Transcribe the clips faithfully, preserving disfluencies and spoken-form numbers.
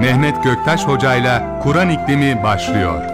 Mehmet Göktaş Hoca'yla Kur'an İklimi başlıyor.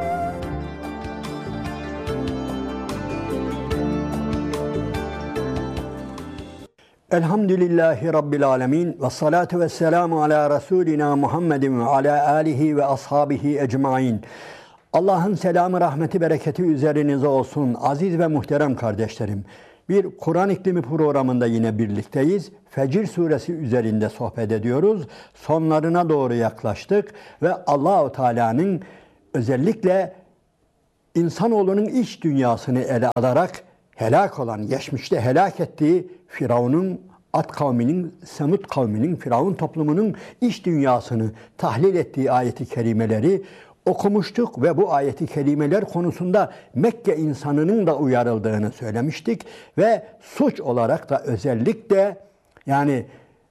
Elhamdülillahi Rabbil alemin ve salatu ve selamu ala Resulina Muhammedin ve ala alihi ve ashabihi ecmain. Allah'ın selamı, rahmeti, bereketi üzerinize olsun aziz ve muhterem kardeşlerim. Bir Kur'an İklimi programında yine birlikteyiz. Fecr suresi üzerinde sohbet ediyoruz. Sonlarına doğru yaklaştık ve Allah-u Teala'nın özellikle insanoğlunun iç dünyasını ele alarak helak olan, geçmişte helak ettiği Firavun'un, Ad kavminin, Semud kavminin, Firavun toplumunun iç dünyasını tahlil ettiği ayeti kerimeleri okumuştuk ve bu ayeti kerimeler konusunda Mekke insanının da uyarıldığını söylemiştik ve suç olarak da özellikle yani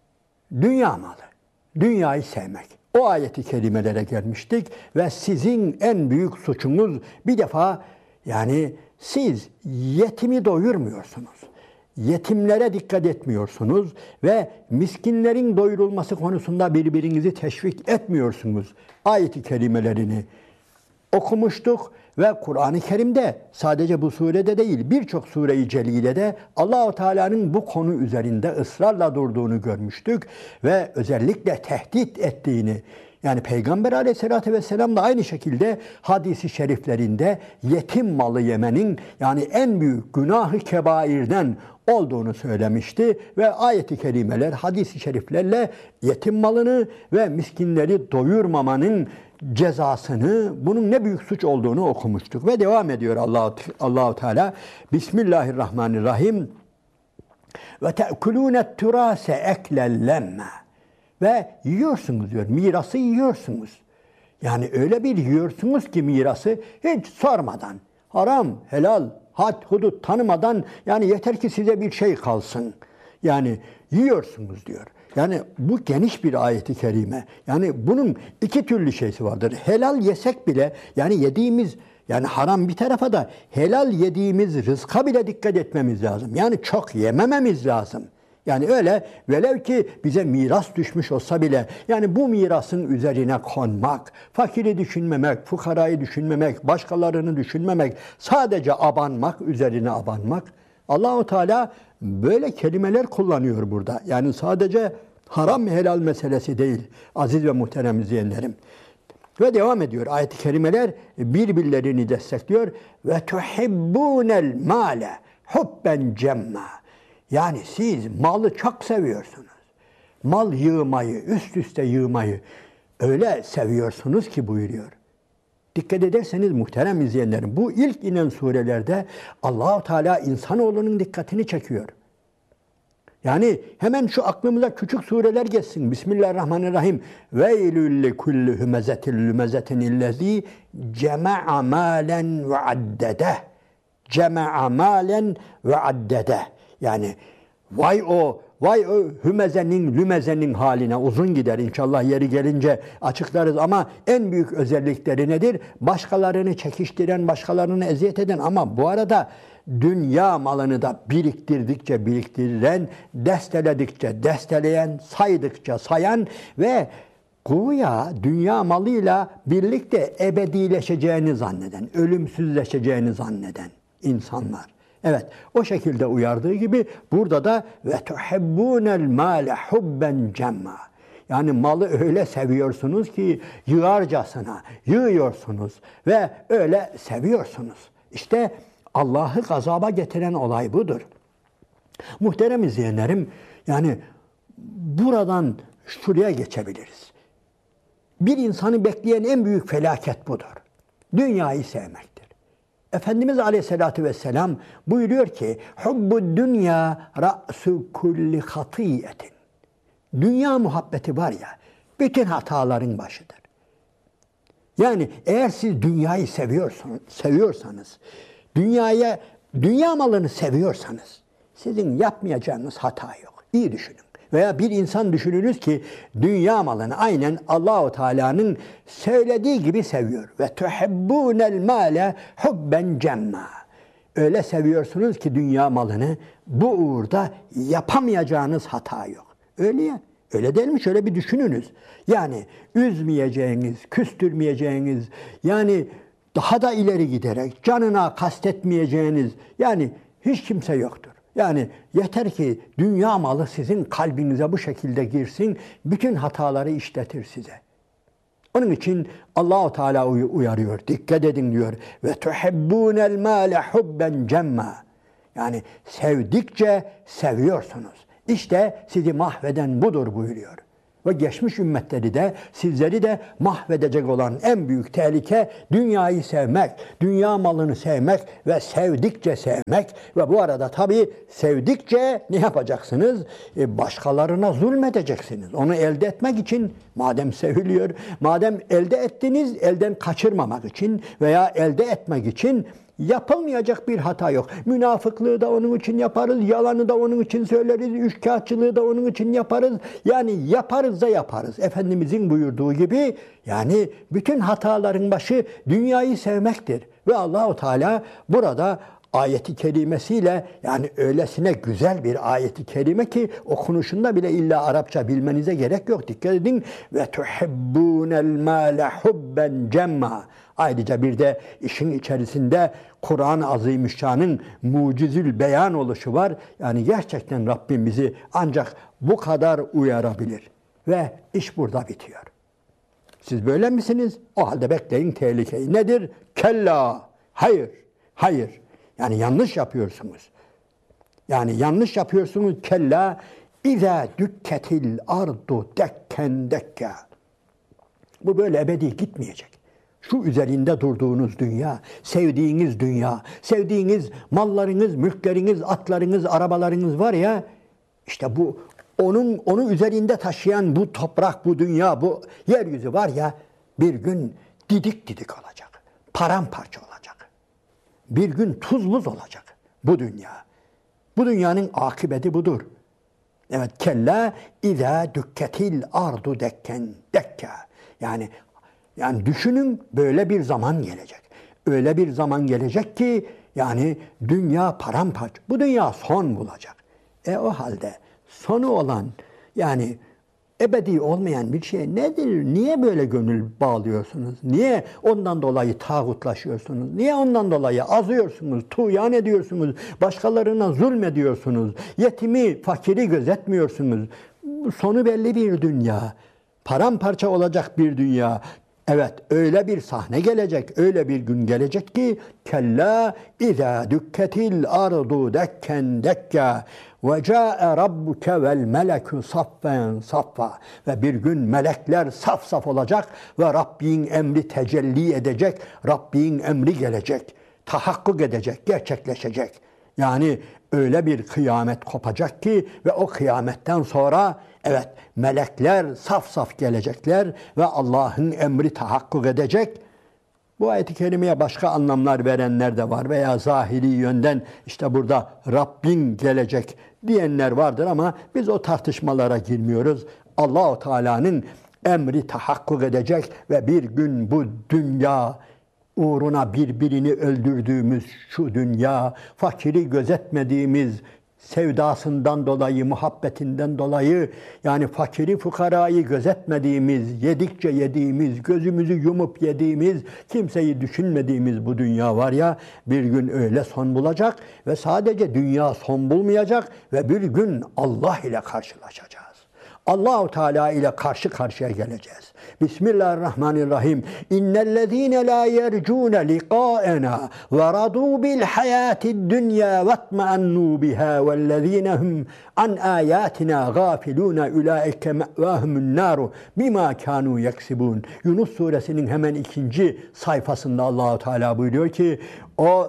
dünya malı, dünyayı sevmek. O ayeti kerimelere gelmiştik ve sizin en büyük suçunuz bir defa yani siz yetimi doyurmuyorsunuz. Yetimlere dikkat etmiyorsunuz ve miskinlerin doyurulması konusunda birbirinizi teşvik etmiyorsunuz. Ayet-i kerimelerini okumuştuk ve Kur'an-ı Kerim'de sadece bu surede değil birçok sure-i celilede Allah-u Teala'nın bu konu üzerinde ısrarla durduğunu görmüştük ve özellikle tehdit ettiğini, yani Peygamber Aleyhisselatü Vesselam da aynı şekilde hadisi şeriflerinde yetim malı yemenin yani en büyük günah-ı kebairden olduğunu söylemişti ve ayet-i kerimeler hadis-i şeriflerle yetim malını ve miskinleri doyurmamanın cezasını, bunun ne büyük suç olduğunu okumuştuk ve devam ediyor Allah Allahu Teala. Bismillahirrahmanirrahim. Ve te'kulûnet turâse eklen lemme. Ve yiyorsunuz diyor, mirası yiyorsunuz. Yani öyle bir yiyorsunuz ki mirası hiç sormadan, haram, helal, had, hudut tanımadan, yani yeter ki size bir şey kalsın. Yani yiyorsunuz diyor. Yani bu geniş bir ayeti kerime. Yani bunun iki türlü şeysi vardır. Helal yesek bile, yani yediğimiz, yani haram bir tarafa da helal yediğimiz rızka bile dikkat etmemiz lazım. Yani çok yemememiz lazım. Yani öyle velev ki bize miras düşmüş olsa bile yani bu mirasın üzerine konmak, fakiri düşünmemek, fukarayı düşünmemek, başkalarını düşünmemek, sadece abanmak, üzerine abanmak. Allah-u Teala böyle kelimeler kullanıyor burada. Yani sadece haram helal meselesi değil aziz ve muhterem izleyenlerim. Ve devam ediyor ayet-i kerimeler birbirlerini destekliyor. Ve tuhibbunel male hubben cemma. Yani siz malı çok seviyorsunuz. Mal yığmayı, üst üste yığmayı öyle seviyorsunuz ki buyuruyor. Dikkat ederseniz muhterem izleyenlerim, bu ilk inen surelerde Allah-u Teala insanoğlunun dikkatini çekiyor. Yani hemen şu aklımıza küçük sureler geçsin. Bismillahirrahmanirrahim. Veylül likulli humezetin lümezetin illezî cema'a mâlen ve addedeh. Cema'a mâlen ve addedeh. Yani vay o, vay o hümezenin, lümezenin haline uzun gider. İnşallah yeri gelince açıklarız ama en büyük özellikleri nedir? Başkalarını çekiştiren, başkalarını eziyet eden ama bu arada dünya malını da biriktirdikçe biriktiren, desteledikçe desteleyen, saydıkça sayan ve güya dünya malıyla birlikte ebedileşeceğini zanneden, ölümsüzleşeceğini zanneden insanlar. Evet, o şekilde uyardığı gibi burada da ve tuhibbunel mâle hubben cemma. Yani malı öyle seviyorsunuz ki yığarcasına yığıyorsunuz ve öyle seviyorsunuz. İşte Allah'ı gazaba getiren olay budur. Muhterem izleyenlerim, yani buradan şuraya geçebiliriz. Bir insanı bekleyen en büyük felaket budur. Dünyayı sevmek. Efendimiz Aleyhisselatü Vesselam buyuruyor ki hubbu dünya ra'su kulli hatiyetin. Dünya muhabbeti var ya bütün hataların başıdır. Yani eğer siz dünyayı seviyorsunuz, seviyorsanız, dünyaya, dünya malını seviyorsanız sizin yapmayacağınız hata yok. İyi düşünün. Veya bir insan düşününüz ki dünya malını aynen Allah-u Teala'nın söylediği gibi seviyor. Ve tuhibbunel mâle hubben cemma. Öyle seviyorsunuz ki dünya malını bu uğurda yapamayacağınız hata yok. Öyle ya. Öyle değil mi? Şöyle bir düşününüz. Yani üzmeyeceğiniz, küstürmeyeceğiniz, yani daha da ileri giderek canına kastetmeyeceğiniz, yani hiç kimse yoktur. Yani yeter ki dünya malı sizin kalbinize bu şekilde girsin, bütün hataları işletir size. Onun için Allah-u Teala uyarıyor, dikkat edin diyor. Ve tuhibbunel mâle hubben cemma. Yani sevdikçe seviyorsunuz. İşte sizi mahveden budur buyuruyor. Ve geçmiş ümmetleri de sizleri de mahvedecek olan en büyük tehlike dünyayı sevmek, dünya malını sevmek ve sevdikçe sevmek. Ve bu arada tabii sevdikçe ne yapacaksınız? E başkalarına zulmedeceksiniz. Onu elde etmek için madem seviliyor, madem elde ettiniz, elden kaçırmamak için veya elde etmek için yapılmayacak bir hata yok. Münafıklığı da onun için yaparız, yalanı da onun için söyleriz, üçkağıtçılığı da onun için yaparız. Yani yaparız da yaparız. Efendimizin buyurduğu gibi, yani bütün hataların başı dünyayı sevmektir. Ve Allah-u Teala burada ayeti kerimesiyle, yani öylesine güzel bir ayeti kerime ki okunuşunda bile illa Arapça bilmenize gerek yok. Dikkat edin. Ve tuhibbunel mâle hubben cemma. Ayrıca bir de işin içerisinde Kur'an-ı Azimüşşan'ın mucizül beyan oluşu var. Yani gerçekten Rabbim bizi ancak bu kadar uyarabilir. Ve iş burada bitiyor. Siz böyle misiniz? O halde bekleyin tehlikeyi. Nedir? Kella. Hayır. Hayır. Yani yanlış yapıyorsunuz. Yani yanlış yapıyorsunuz. Kella İzâ dükketil ardu dekken dekka. Bu böyle ebedi gitmeyecek. Şu üzerinde durduğunuz dünya, sevdiğiniz dünya, sevdiğiniz mallarınız, mülkleriniz, atlarınız, arabalarınız var ya, işte bu onun onu üzerinde taşıyan bu toprak, bu dünya, bu yeryüzü var ya, bir gün didik didik olacak, paramparça olacak. Bir gün tuz buz olacak bu dünya. Bu dünyanın akıbeti budur. Evet, kella izâ dükketil ardu dekken dekka. Yani Yani düşünün, böyle bir zaman gelecek. Öyle bir zaman gelecek ki yani dünya paramparça. Bu dünya son bulacak. E o halde sonu olan, yani ebedi olmayan bir şey nedir? Niye böyle gönül bağlıyorsunuz? Niye ondan dolayı tağutlaşıyorsunuz? Niye ondan dolayı azıyorsunuz, tuğyan ediyorsunuz, başkalarına zulmediyorsunuz, yetimi, fakiri gözetmiyorsunuz? Sonu belli bir dünya, paramparça olacak bir dünya. Evet, öyle bir sahne gelecek, öyle bir gün gelecek ki kella izâ dükketil ardu dekken dekka ve câe rabbuke vel melekü saffen saffa. Ve bir gün melekler saf saf olacak ve Rabbin emri tecelli edecek, Rabbin emri gelecek, tahakkuk edecek, gerçekleşecek. Yani öyle bir kıyamet kopacak ki ve o kıyametten sonra evet melekler saf saf gelecekler ve Allah'ın emri tahakkuk edecek. Bu ayet-i kerimeye başka anlamlar verenler de var veya zahiri yönden işte burada Rabbin gelecek diyenler vardır ama biz o tartışmalara girmiyoruz. Allah-u Teala'nın emri tahakkuk edecek ve bir gün bu dünya uğruna birbirini öldürdüğümüz şu dünya, fakiri gözetmediğimiz sevdasından dolayı, muhabbetinden dolayı, yani fakiri fukarayı gözetmediğimiz, yedikçe yediğimiz, gözümüzü yumup yediğimiz, kimseyi düşünmediğimiz bu dünya var ya, bir gün öyle son bulacak ve sadece dünya son bulmayacak ve bir gün Allah ile karşılaşacağız. Allah-u Teala ile karşı karşıya geleceğiz. Bismillahirrahmanirrahim. İnnellezîne lâ yercûne liqâena ve radû bil hayâtid dünya vetmeannû bihâ vellezîne hum an âyâtinâ gâfilûne ulaike me'vâhumun nâru bimâ kânû yeksibûn. Yunus suresinin hemen ikinci sayfasında Allah-u Teala buyuruyor ki o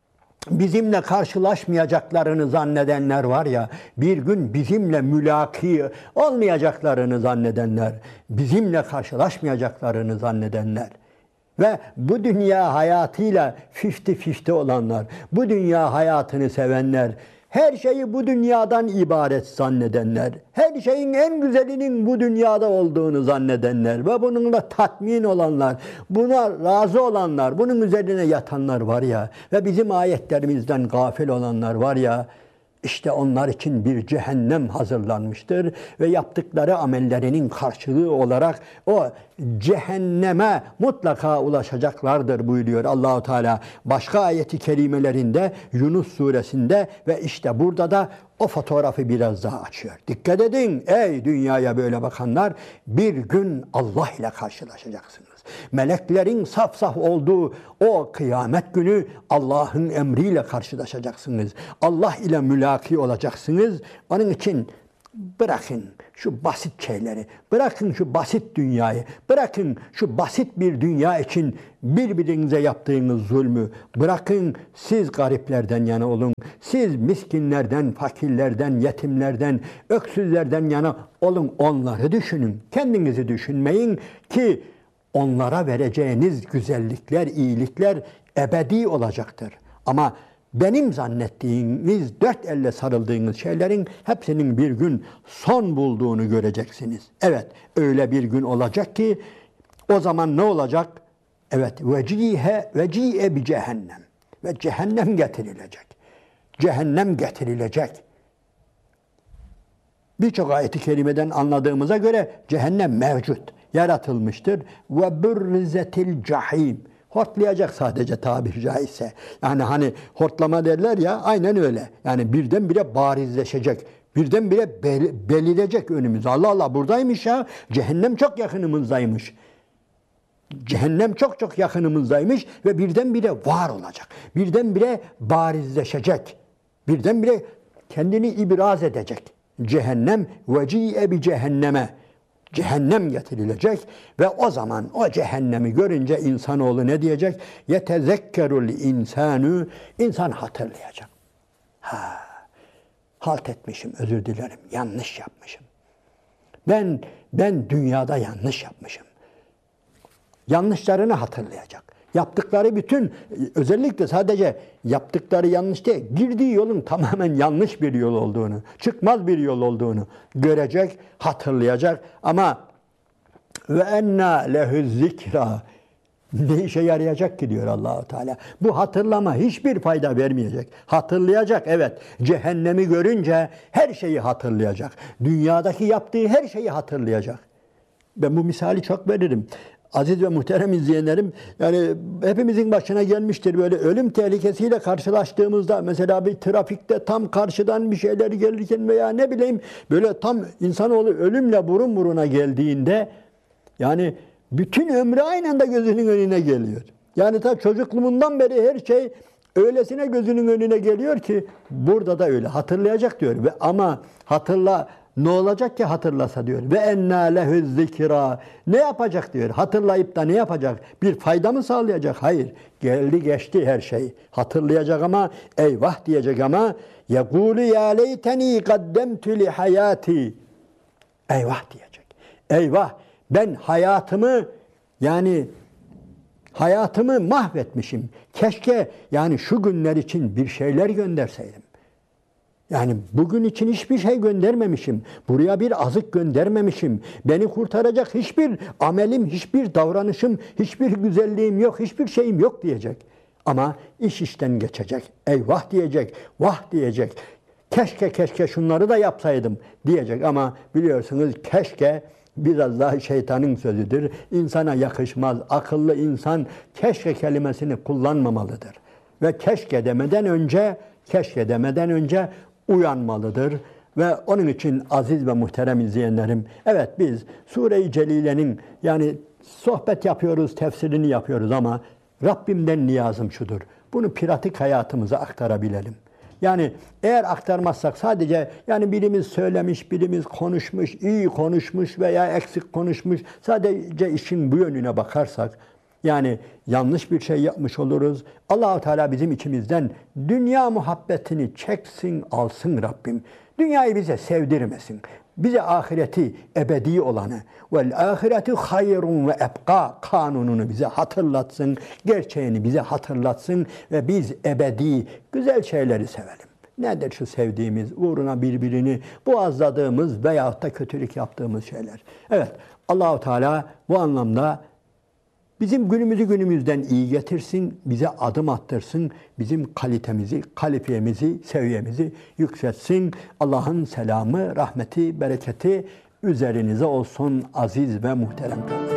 bizimle karşılaşmayacaklarını zannedenler var ya, bir gün bizimle mülaki olmayacaklarını zannedenler, bizimle karşılaşmayacaklarını zannedenler ve bu dünya hayatıyla fifty fifty olanlar, bu dünya hayatını sevenler, her şeyi bu dünyadan ibaret zannedenler, her şeyin en güzelinin bu dünyada olduğunu zannedenler ve bununla tatmin olanlar, buna razı olanlar, bunun üzerine yatanlar var ya ve bizim ayetlerimizden gafil olanlar var ya, İşte onlar için bir cehennem hazırlanmıştır ve yaptıkları amellerinin karşılığı olarak o cehenneme mutlaka ulaşacaklardır buyuruyor Allahu Teala. Başka ayeti kerimelerinde Yunus suresinde ve işte burada da o fotoğrafı biraz daha açıyor. Dikkat edin ey dünyaya böyle bakanlar, bir gün Allah ile karşılaşacaksınız. Meleklerin saf saf olduğu o kıyamet günü Allah'ın emriyle karşılaşacaksınız. Allah ile mülaki olacaksınız. Onun için bırakın şu basit şeyleri, bırakın şu basit dünyayı, bırakın şu basit bir dünya için birbirinize yaptığınız zulmü, bırakın siz gariplerden yana olun, siz miskinlerden, fakirlerden, yetimlerden, öksüzlerden yana olun, onları düşünün, kendinizi düşünmeyin ki onlara vereceğiniz güzellikler, iyilikler ebedi olacaktır. Ama benim zannettiğiniz, dört elle sarıldığınız şeylerin hepsinin bir gün son bulduğunu göreceksiniz. Evet, öyle bir gün olacak ki o zaman ne olacak? Evet, vecihe vecihe bi cehennem. Ve cehennem getirilecek. Cehennem getirilecek. Birçok ayet-i kerimeden anladığımıza göre cehennem mevcut, yaratılmıştır. Ve burrizetil cahim. Hortlayacak sadece tabiri caizse. Yani hani hortlama derler ya, aynen öyle. Yani birdenbire barizleşecek. Birdenbire bel belirecek önümüze. Allah Allah, buradaymış ya. Cehennem çok yakınımızdaymış. Cehennem çok çok yakınımızdaymış ve birdenbire var olacak. Birdenbire barizleşecek. Birdenbire kendini ibraz edecek. Cehennem veci'e bi cehenneme. Cehennem getirilecek ve o zaman o cehennemi görünce insanoğlu ne diyecek? Yetezekkerul insanu, insan hatırlayacak. Ha, halt etmişim, özür dilerim, yanlış yapmışım. Ben ben dünyada yanlış yapmışım. Yanlışlarını hatırlayacak. Yaptıkları bütün, özellikle sadece yaptıkları yanlış değil, girdiği yolun tamamen yanlış bir yol olduğunu, çıkmaz bir yol olduğunu görecek, hatırlayacak. Ama ve enna lehu zikra, ne işe yarayacak ki diyor Allah-u Teala. Bu hatırlama hiçbir fayda vermeyecek. Hatırlayacak, evet. Cehennemi görünce her şeyi hatırlayacak. Dünyadaki yaptığı her şeyi hatırlayacak. Ben bu misali çok veririm. Aziz ve muhterem izleyenlerim, yani hepimizin başına gelmiştir böyle ölüm tehlikesiyle karşılaştığımızda, mesela bir trafikte tam karşıdan bir şeyler gelirken veya ne bileyim böyle tam insanoğlu ölümle burun buruna geldiğinde, yani bütün ömrü aynı anda gözünün önüne geliyor. Yani ta çocukluğundan beri her şey öylesine gözünün önüne geliyor ki burada da öyle hatırlayacak diyor. Ve ama hatırla, ne olacak ki hatırlasa diyor. Ve enna lehu zikra. Ne yapacak diyor. Hatırlayıp da ne yapacak? Bir fayda mı sağlayacak? Hayır. Geldi geçti her şey. Hatırlayacak ama eyvah diyecek ama yekulu ya leyteni kaddemtu li hayati. Eyvah diyecek. Eyvah. Ben hayatımı, yani hayatımı mahvetmişim. Keşke yani şu günler için bir şeyler gönderseydim. Yani bugün için hiçbir şey göndermemişim. Buraya bir azık göndermemişim. Beni kurtaracak hiçbir amelim, hiçbir davranışım, hiçbir güzelliğim yok, hiçbir şeyim yok diyecek. Ama iş işten geçecek. Eyvah diyecek, vah diyecek. Keşke keşke şunları da yapsaydım diyecek. Ama biliyorsunuz keşke biraz daha şeytanın sözüdür. İnsana yakışmaz. Akıllı insan keşke kelimesini kullanmamalıdır. Ve keşke demeden önce, keşke demeden önce uyanmalıdır. Ve onun için aziz ve muhterem izleyenlerim, evet biz Sure-i Celile'nin, yani sohbet yapıyoruz, tefsirini yapıyoruz ama Rabbimden niyazım şudur: bunu pratik hayatımıza aktarabilelim. Yani eğer aktarmazsak sadece, yani birimiz söylemiş, birimiz konuşmuş, iyi konuşmuş veya eksik konuşmuş, sadece işin bu yönüne bakarsak, yani yanlış bir şey yapmış oluruz. Allah-u Teala bizim içimizden dünya muhabbetini çeksin, alsın Rabbim. Dünyayı bize sevdirmesin. Bize ahireti, ebedi olanı, vel ahiretu hayrun ve ebqa kanununu bize hatırlatsın, gerçeğini bize hatırlatsın ve biz ebedi güzel şeyleri sevelim. Nedir şu sevdiğimiz, uğruna birbirini boğazladığımız veyahut da kötülük yaptığımız şeyler? Evet, Allah-u Teala bu anlamda Bizim günümüzü günümüzden iyi getirsin, bize adım attırsın, bizim kalitemizi, kalifiyemizi, seviyemizi yükseltsin. Allah'ın selamı, rahmeti, bereketi üzerinize olsun aziz ve muhterem kardeşlerim.